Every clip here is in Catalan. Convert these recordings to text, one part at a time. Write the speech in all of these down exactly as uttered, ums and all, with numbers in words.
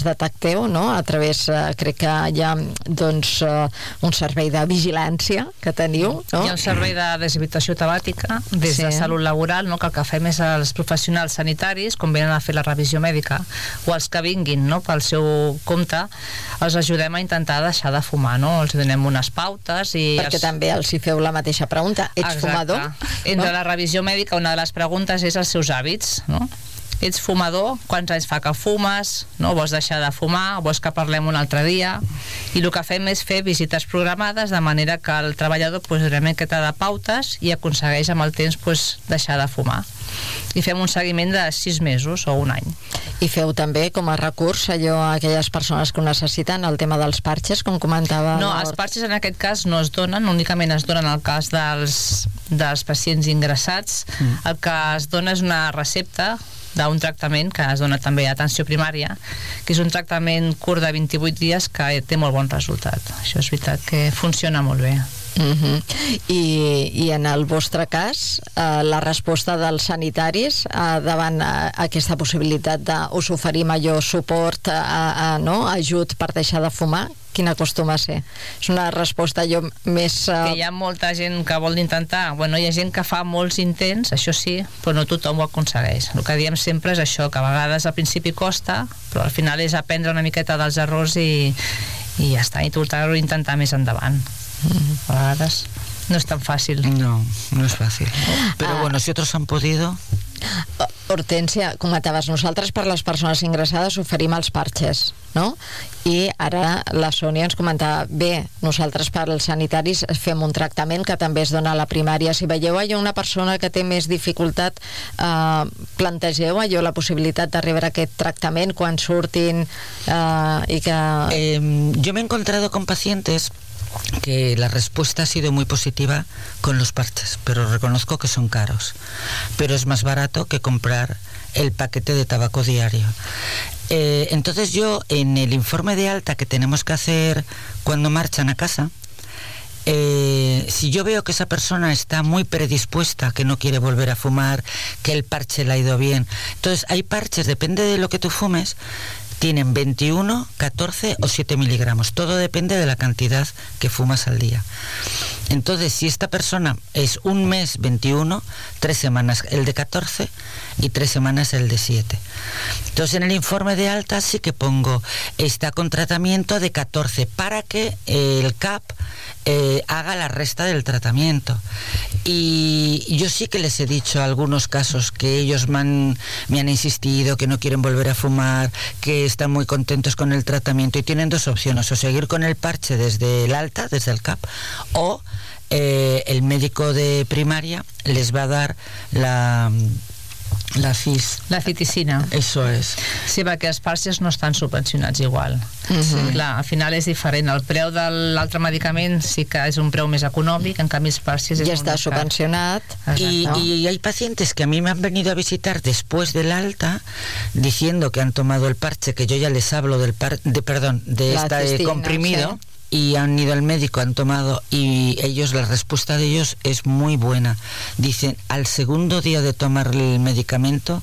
detecteu, no? A través, eh, crec que hi ha doncs, eh, un servei de vigilància que teniu, no? Hi ha un servei de deshabitació temàtica des de Sí. Salut Laboral, no? Que el que fem és els professionals sanitaris, quan venen a fer la revisió mèdica, o els que vinguin, no? Pel seu compte, els ajudem a intentar deixar de fumar, no? Els donem unes pautes i... Perquè els... també els hi feu la mateixa pregunta. Ets Exacte. fumador? Entre No? la revisió mèdica, una de les preguntes és els seus hàbits, no? Ets fumador? Quants anys fa que fumes? No? Vols deixar de fumar? Vols que parlem un altre dia? I el que fem és fer visites programades de manera que el treballador pues, realment que t'ha de pautes i aconsegueix amb el temps pues, deixar de fumar. I fem un seguiment de sis mesos o un any. I feu també com a recurs allò a aquelles persones que ho necessiten, el tema dels parxes, com comentava... No, la els Hort- parxes en aquest cas no es donen, únicament es donen al cas dels, dels pacients ingressats. Mm. El que es dona és una recepta d'un tractament que es dona també a atenció primària, que és un tractament curt de vint-i-vuit dies que té molt bon resultat. Això és veritat que funciona molt bé. Uh-huh. I, I en el vostre cas, eh, la resposta dels sanitaris eh, davant eh, aquesta possibilitat de us oferim allò suport, a, a, no? ajut per deixar de fumar, quina acostuma a ser? És una resposta allò més... Eh... Que hi ha molta gent que vol intentar, bueno, hi ha gent que fa molts intents, això sí, però no tothom ho aconsegueix. El que diem sempre és això, que a vegades al principi costa, però al final és aprendre una miqueta dels errors i, i ja està, i tornar-ho a intentar més endavant. A vegades no es tan fácil. No, no es fácil. Pero Ah. bueno, si otros han podido... Hortència, comentaves, nosaltres per les persones ingressades oferim els parxes, no? I ara la Sònia ens comentava, bé, nosaltres per als sanitaris fem un tractament que també es dona a la primària. Si veieu allò una persona que té més dificultat, eh, plantegeu allò la possibilitat de rebre aquest tractament quan surtin eh, i que... Eh, yo me he encontrado con pacientes que la respuesta ha sido muy positiva con los parches, pero reconozco que son caros, pero es más barato que comprar el paquete de tabaco diario. Eh, entonces yo, en el informe de alta que tenemos que hacer cuando marchan a casa, Eh, si yo veo que esa persona está muy predispuesta, que no quiere volver a fumar, que el parche le ha ido bien, entonces hay parches, depende de lo que tú fumes, tienen veintiuno, catorce o siete miligramos, todo depende de la cantidad que fumas al día. Entonces, si esta persona es un mes veintiuno, tres semanas el de catorce y tres semanas el de siete. Entonces, en el informe de alta sí que pongo, está con tratamiento de catorce, para que eh, el C A P eh, haga la resta del tratamiento. Y yo sí que les he dicho algunos casos que ellos me han, me han insistido que no quieren volver a fumar, que están muy contentos con el tratamiento y tienen dos opciones, o seguir con el parche desde el alta, desde el C A P, o eh, el médico de primaria les va a dar la... La cis. La citicina. Eso es. Sí, perquè els parxes no estan subvencionats igual. Mhm. Sí, clar, al final és diferent. El preu de l'altre medicament sí que és un preu més econòmic, en canvi els parxes és Ja molt està més car. subvencionat. Y, ¿no? y hay pacientes que a mí me han venido a visitar después del alta diciendo que han tomado el parche, que yo ya les hablo del par, de perdón, de La este cistina, comprimido, sí. Y han ido al médico, han tomado, y ellos, la respuesta de ellos es muy buena. Dicen, al segundo día de tomar el medicamento,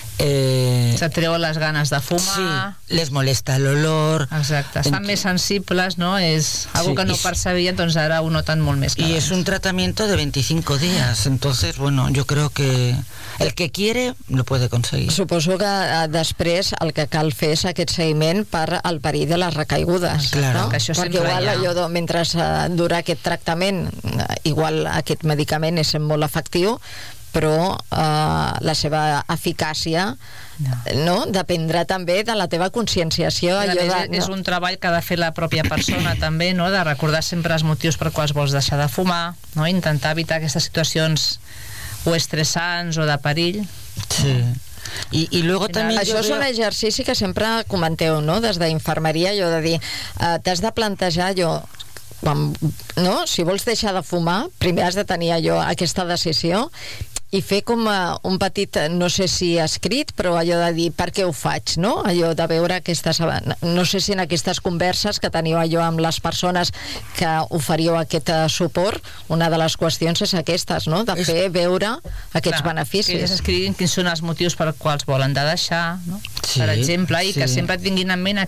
eh, Se treuen les ganes de fumar. sí, les molesta el olor. Exacte, estan Ent- més sensibles, no? És algo Sí, que no i- percebien, doncs ara ho noten molt més que Y abans. es un tratamiento de veinticinco días, entonces, bueno, yo creo que el que quiere lo puede conseguir. Suposo que eh, després el que cal fer és aquest seguiment per al perill de les recaigudes. Claro. No? Que això Perquè sempre igual hi ha. allò de, mentre eh, dura aquest tractament, eh, igual aquest medicament és molt efectiu, però eh, la seva eficàcia No. no? dependrà també de la teva conscienciació. I a Allò més, de, és un treball que ha de fer la pròpia persona també, no? De recordar sempre els motius per quals vols deixar de fumar, no? Intentar evitar aquestes situacions o estressants o de perill. Sí. Y, y luego Al final, también Això yo és un veo- exercici que sempre comenteu, no? Des d'infermeria, allò de dir, eh, t'has de plantejar allò, quan, no? Si vols deixar de fumar, primer has de tenir allò, aquesta decisió, i fer com uh, un petit, no sé si escrit, però allò de dir per què ho faig, no? Allò de veure aquestes, no sé si en aquestes converses que teniu allò amb les persones que oferiu aquest uh, suport, una de les qüestions és aquestes, no? De fer veure aquests Clar, beneficis. que ells escriguin quins són els motius per quals volen de deixar, no? Sí, Per exemple, i sí. que sempre tinguin en ment